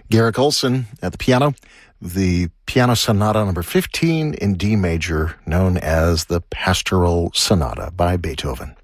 Garrick Olson at the piano, the Piano Sonata number 15 in D major, known as the Pastoral Sonata by Beethoven.